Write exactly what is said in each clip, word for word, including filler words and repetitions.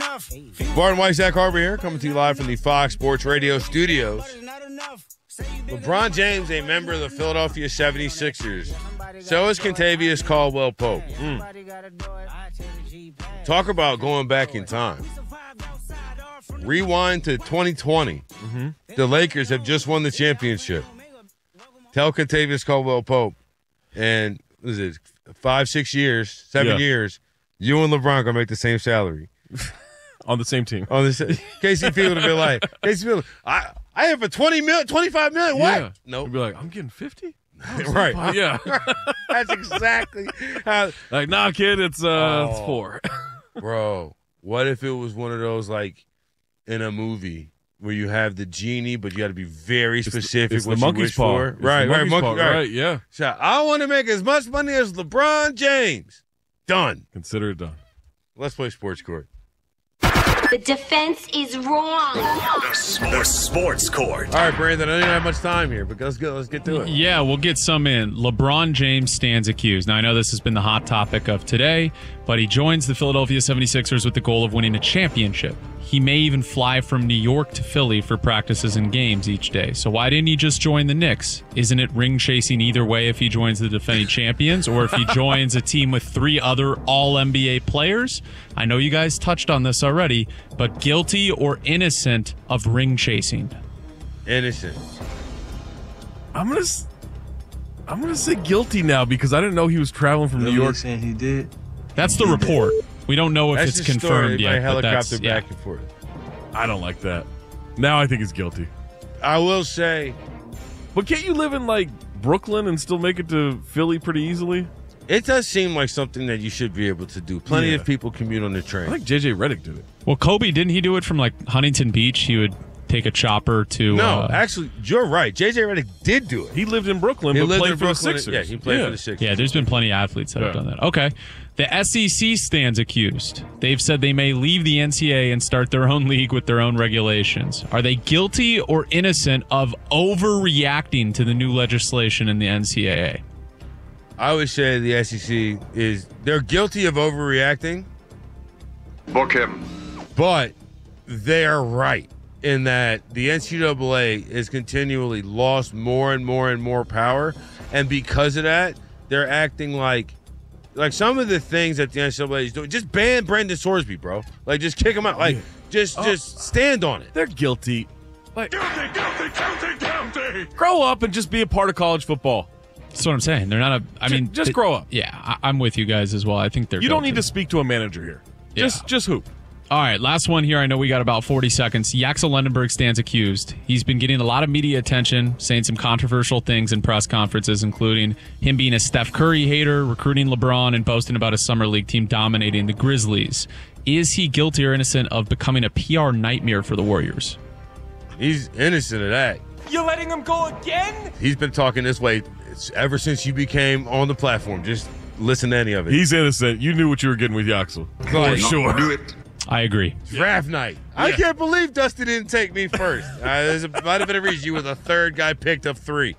Barton White, Zach Harper here, coming to you live from the Fox Sports Radio studios. LeBron James, a member of the Philadelphia seventy-sixers. So is Kentavious Caldwell-Pope. Mm. Talk about going back in time. Rewind to twenty twenty. Mm-hmm. The Lakers have just won the championship. Tell Kentavious Caldwell-Pope, and what is it, five, six years, seven yeah. years, you and LeBron gonna make the same salary. On the same team. On the Casey Field would be like, Casey Field, I, I have a twenty million, twenty-five million. What? Yeah. Nope. He'd be like, I'm getting fifty? Right. Yeah. That's exactly how. Like, nah, kid, it's, uh, oh, it's four. Bro, what if it was one of those, like, in a movie where you have the genie, but you got to be very specific it's the, what it's you the monkey's wish paw. for? It's right, right, monkey, paw, right. right, yeah. So I want to make as much money as LeBron James. Done. Consider it done. Let's play Sports Court. The defense is wrong. The Sports Court. All right, Brandon, I don't have much time here, but let's go. Let's get to it. Yeah, we'll get some in. LeBron James stands accused. Now, I know this has been the hot topic of today, but he joins the Philadelphia seventy-sixers with the goal of winning a championship. He may even fly from New York to Philly for practices and games each day. So why didn't he just join the Knicks? Isn't it ring chasing either way if he joins the defending champions or if he joins a team with three other all N B A players? I know you guys touched on this already, but guilty or innocent of ring chasing? Innocent. I'm gonna, I'm gonna say guilty now because I didn't know he was traveling from Really New York. saying he did. That's the report. We don't know if That's it's the confirmed story. yet. My but helicopter that's, yeah. back and forth. I don't like that. Now I think he's guilty. I will say, but can't you live in like Brooklyn and still make it to Philly pretty easily? it does seem like something that you should be able to do. Plenty Yeah. of people commute on the train. I think J J Redick did it. Well, Kobe, didn't he do it from like Huntington Beach? He would take a chopper to. No, uh, actually, you're right. J J Redick did do it. He lived in Brooklyn, He but lived played in for Brooklyn. the Sixers. Yeah, he played yeah. for the Sixers. Yeah, there's been plenty of athletes that Yeah. have done that. Okay. The S E C stands accused. They've said they may leave the N C double A and start their own league with their own regulations. Are they guilty or innocent of overreacting to the new legislation in the N C double A? I would say the S E C is they're guilty of overreacting. Book him. But they are right in that the N C double A has continually lost more and more and more power, and because of that, they're acting like like some of the things that the N C double A is doing. Just ban Brendan Sorsby, bro. Like just kick him out. Like just Oh. just stand on it. They're guilty. Like, Guilty, guilty, guilty, guilty. grow up and just be a part of college football. That's what I'm saying. They're not a. I Ju- mean, just they- grow up. Yeah, I, I'm with you guys as well. I think they're. You don't guilty. need to speak to a manager here. Just, Yeah. just hoop. All right, last one here. I know we got about forty seconds. Yaxel Lendenberg stands accused. He's been getting a lot of media attention, saying some controversial things in press conferences, including him being a Steph Curry hater, recruiting LeBron, and boasting about his summer league team dominating the Grizzlies. Is he guilty or innocent of becoming a P R nightmare for the Warriors? He's innocent of that. You're letting him go again? He's been talking this way ever since you became on the platform. Just listen to any of it. He's innocent. You knew what you were getting with Yaxel. Like, For sure. Do it. I agree. Draft night. I Yeah. can't believe Dusty didn't take me first. Uh, there's a, might have been a reason you were the third guy picked of three.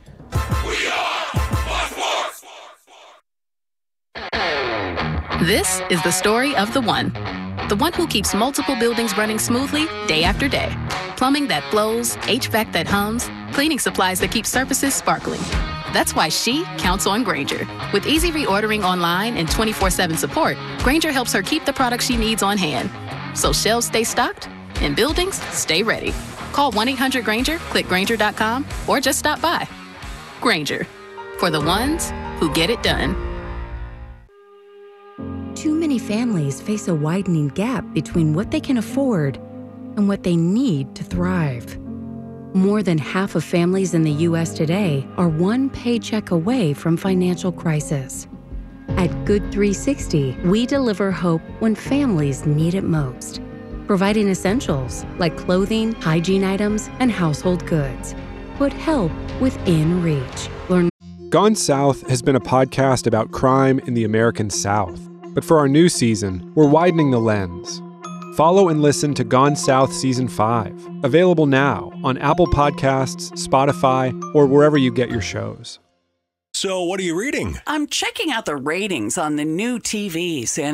This is the story of the one. The one who keeps multiple buildings running smoothly day after day. Plumbing that flows, H V A C that hums, cleaning supplies that keep surfaces sparkling. That's why she counts on Grainger. With easy reordering online and twenty-four seven support, Grainger helps her keep the products she needs on hand. So shelves stay stocked and buildings stay ready. Call one eight hundred Grainger, click Grainger dot com, or just stop by. Grainger, for the ones who get it done. Too many families face a widening gap between what they can afford and what they need to thrive. More than half of families in the U S today are one paycheck away from financial crisis. At Good three sixty, we deliver hope when families need it most, providing essentials like clothing, hygiene items, and household goods. Put help within reach. Learn. Gone South has been a podcast about crime in the American South. But for our new season, we're widening the lens. Follow and listen to Gone South Season five, available now on Apple Podcasts, Spotify, or wherever you get your shows. So what are you reading? I'm checking out the ratings on the new T Vs, and